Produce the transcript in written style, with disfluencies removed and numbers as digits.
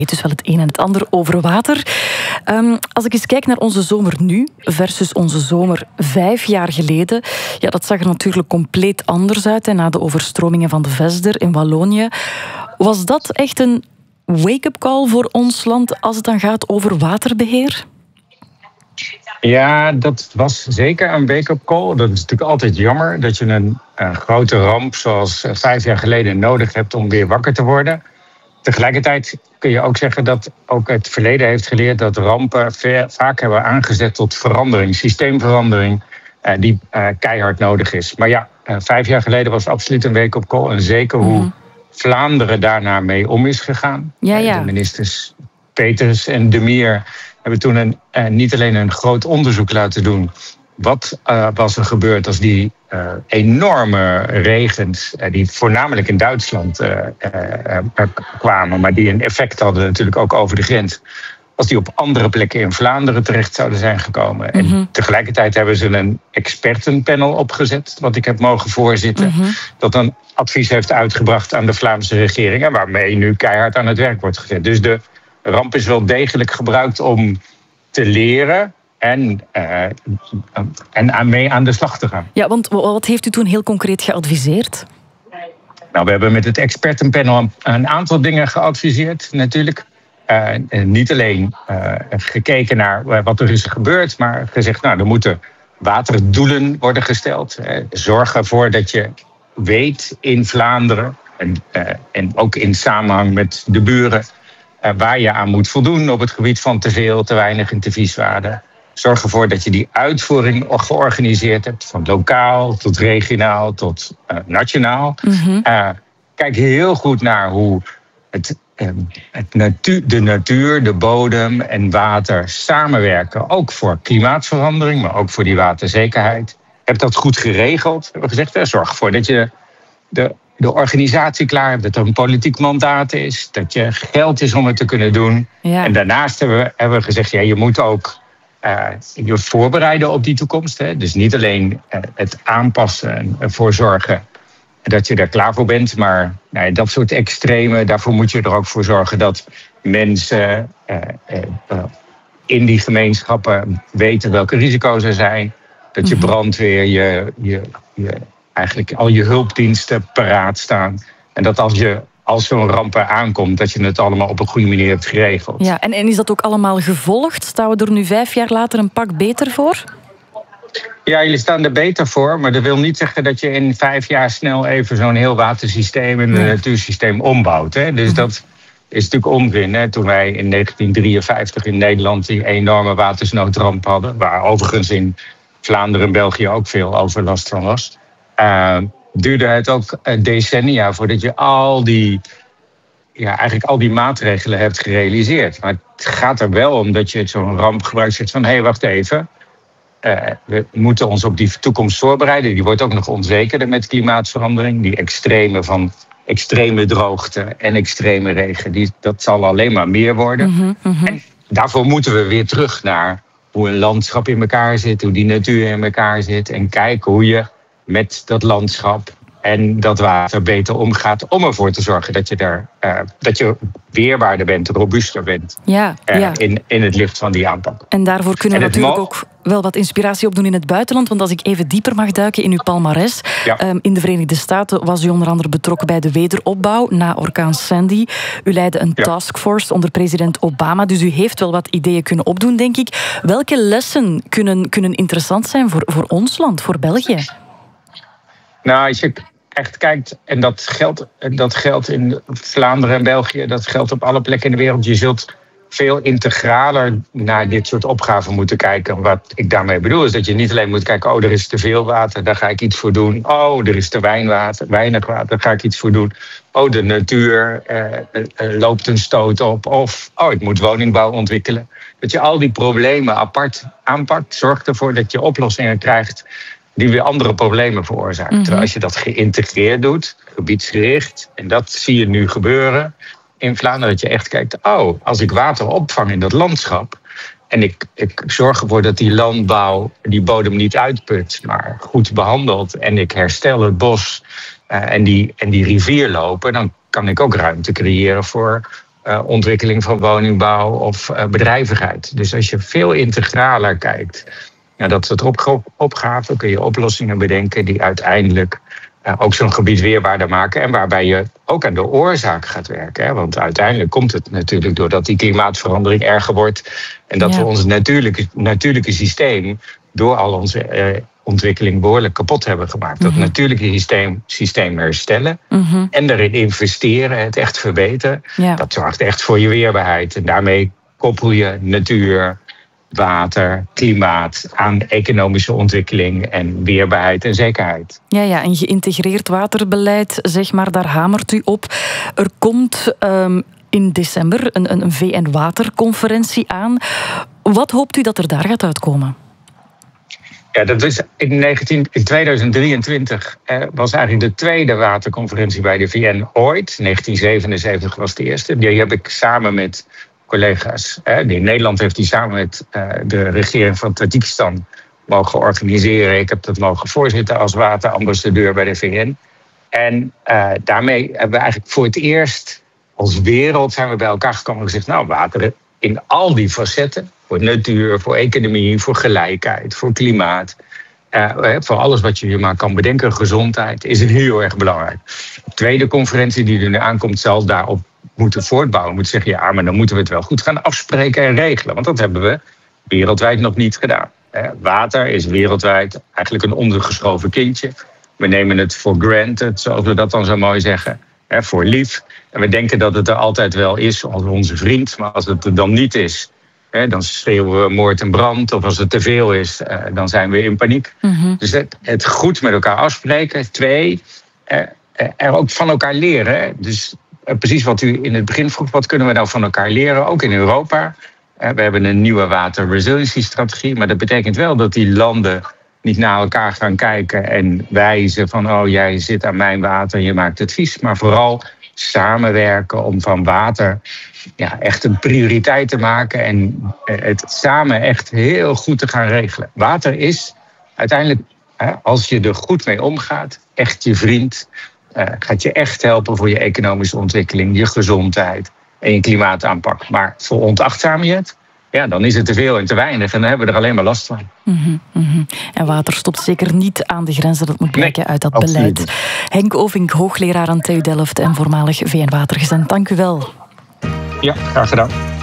Dus wel het een en het ander over water. Als ik eens kijk naar onze zomer nu versus onze zomer 5 jaar geleden. Ja, dat zag er natuurlijk compleet anders uit. Na de overstromingen van de Vesder in Wallonië. Was dat echt een wake-up call voor ons land als het dan gaat over waterbeheer? Ja, dat was zeker een wake-up call. Dat is natuurlijk altijd jammer dat je een grote ramp zoals 5 jaar geleden nodig hebt om weer wakker te worden. Tegelijkertijd kun je ook zeggen dat ook het verleden heeft geleerd dat rampen vaak hebben aangezet tot verandering, systeemverandering, die keihard nodig is. Maar ja, 5 jaar geleden was het absoluut een wake-up call. En zeker hoe Vlaanderen daarna mee om is gegaan. Ja. De ministers Peters en De Meer hebben toen niet alleen een groot onderzoek laten doen. Wat was er gebeurd als die enorme regens, die voornamelijk in Duitsland kwamen, maar die een effect hadden natuurlijk ook over de grens, als die op andere plekken in Vlaanderen terecht zouden zijn gekomen. En tegelijkertijd hebben ze een expertenpanel opgezet, wat ik heb mogen voorzitten, dat een advies heeft uitgebracht aan de Vlaamse regering en waarmee nu keihard aan het werk wordt gezet. Dus de ramp is wel degelijk gebruikt om te leren en mee aan de slag te gaan. Ja, want wat heeft u toen heel concreet geadviseerd? Nou, we hebben met het expertenpanel een aantal dingen geadviseerd, natuurlijk. Niet alleen gekeken naar wat er is gebeurd, maar gezegd, nou, er moeten waterdoelen worden gesteld. Zorg ervoor dat je weet in Vlaanderen en ook in samenhang met de buren waar je aan moet voldoen op het gebied van te veel, te weinig en te vies water. Zorg ervoor dat je die uitvoering georganiseerd hebt, van lokaal tot regionaal tot nationaal. Kijk heel goed naar hoe de natuur, de bodem en water samenwerken. Ook voor klimaatverandering, maar ook voor die waterzekerheid. Heb dat goed geregeld. We hebben gezegd, zorg ervoor dat je de organisatie klaar hebt, dat er een politiek mandaat is, dat je geld is om het te kunnen doen. Ja. En daarnaast hebben we gezegd, je moet ook je voorbereiden op die toekomst. Hè? Dus niet alleen het aanpassen en ervoor zorgen dat je er klaar voor bent, maar dat soort extreme, daarvoor moet je er ook voor zorgen dat mensen in die gemeenschappen weten welke risico's er zijn. Dat je brandweer, eigenlijk al je hulpdiensten paraat staan. En dat als zo'n ramp aankomt, dat je het allemaal op een goede manier hebt geregeld. Ja, en is dat ook allemaal gevolgd? Staan we er nu 5 jaar later een pak beter voor? Ja, jullie staan er beter voor, maar dat wil niet zeggen dat je in 5 jaar snel even zo'n heel watersysteem en een natuursysteem ombouwt. Hè? Dus dat is natuurlijk onzin. Hè? Toen wij in 1953 in Nederland die enorme watersnoodramp hadden, waar overigens in Vlaanderen en België ook veel overlast van was, duurde het ook decennia voordat je al die maatregelen hebt gerealiseerd. Maar het gaat er wel om dat je zo'n ramp gebruikt zegt van wacht even. We moeten ons op die toekomst voorbereiden. Die wordt ook nog onzekerder met klimaatverandering. Die extreme van extreme droogte en extreme regen, dat zal alleen maar meer worden. En daarvoor moeten we weer terug naar hoe een landschap in elkaar zit, hoe die natuur in elkaar zit. En kijken hoe je met dat landschap en dat water beter omgaat om ervoor te zorgen dat je weerbaarder bent, robuuster bent in het licht van die aanpak. En daarvoor kunnen we natuurlijk ook wel wat inspiratie opdoen in het buitenland. Want als ik even dieper mag duiken in uw palmares. In de Verenigde Staten was u onder andere betrokken bij de wederopbouw na orkaan Sandy. U leidde een taskforce onder president Obama. Dus u heeft wel wat ideeën kunnen opdoen, denk ik. Welke lessen kunnen interessant zijn voor ons land, voor België? Nou, als je echt kijkt, en dat geldt in Vlaanderen en België, dat geldt op alle plekken in de wereld. Je zult veel integraler naar dit soort opgaven moeten kijken. Wat ik daarmee bedoel is dat je niet alleen moet kijken, er is te veel water, daar ga ik iets voor doen. Er is te weinig water, daar ga ik iets voor doen. De natuur loopt een stoot op. Of ik moet woningbouw ontwikkelen. Dat je al die problemen apart aanpakt, zorgt ervoor dat je oplossingen krijgt die weer andere problemen veroorzaken. Terwijl als je dat geïntegreerd doet, gebiedsgericht, en dat zie je nu gebeuren in Vlaanderen, dat je echt kijkt, als ik water opvang in dat landschap en ik zorg ervoor dat die landbouw die bodem niet uitput, maar goed behandelt en ik herstel het bos en die rivier lopen, dan kan ik ook ruimte creëren voor ontwikkeling van woningbouw of bedrijvigheid. Dus als je veel integraler kijkt naar dat soort opgaven, kun je oplossingen bedenken die uiteindelijk ook zo'n gebied weerbaarder maken. En waarbij je ook aan de oorzaak gaat werken. Hè? Want uiteindelijk komt het natuurlijk doordat die klimaatverandering erger wordt. En dat we ons natuurlijke systeem door al onze ontwikkeling behoorlijk kapot hebben gemaakt. Dat natuurlijke systeem herstellen en erin investeren, het echt verbeteren. Ja. Dat zorgt echt voor je weerbaarheid. En daarmee koppel je natuur, water, klimaat aan economische ontwikkeling en weerbaarheid en zekerheid. Ja, en geïntegreerd waterbeleid, zeg maar, daar hamert u op. Er komt in december een VN-waterconferentie aan. Wat hoopt u dat er daar gaat uitkomen? Ja, dat is in 2023 was eigenlijk de tweede waterconferentie bij de VN ooit. 1977 was de eerste. Die heb ik samen met collega's. In Nederland heeft hij samen met de regering van Tajikistan mogen organiseren. Ik heb dat mogen voorzitten als waterambassadeur bij de VN. En daarmee hebben we eigenlijk voor het eerst als wereld zijn we bij elkaar gekomen en gezegd, nou, water in al die facetten, voor natuur, voor economie, voor gelijkheid, voor klimaat, voor alles wat je je maar kan bedenken, gezondheid, is het heel erg belangrijk. De tweede conferentie die er nu aankomt zal daarop moeten voortbouwen. Moet zeggen, ja, maar dan moeten we het wel goed gaan afspreken en regelen. Want dat hebben we wereldwijd nog niet gedaan. Water is wereldwijd eigenlijk een ondergeschoven kindje. We nemen het for granted, zoals we dat dan zo mooi zeggen. Voor lief. En we denken dat het er altijd wel is als onze vriend. Maar als het er dan niet is, dan schreeuwen we moord en brand. Of als het te veel is, dan zijn we in paniek. Dus het goed met elkaar afspreken. 2, er ook van elkaar leren. Dus precies wat u in het begin vroeg, wat kunnen we nou van elkaar leren? Ook in Europa. We hebben een nieuwe water-resiliency-strategie. Maar dat betekent wel dat die landen niet naar elkaar gaan kijken en wijzen van, oh, jij zit aan mijn water en je maakt het vies. Maar vooral samenwerken om van water echt een prioriteit te maken en het samen echt heel goed te gaan regelen. Water is uiteindelijk, als je er goed mee omgaat, echt je vriend. Gaat je echt helpen voor je economische ontwikkeling, je gezondheid en je klimaataanpak. Maar voor ontachtzaam je het, dan is het te veel en te weinig en dan hebben we er alleen maar last van. En water stopt zeker niet aan de grenzen, dat moet blijken uit dat beleid. Niet. Henk Ovink, hoogleraar aan TU Delft en voormalig VN-watergezant. Dank u wel. Ja, graag gedaan.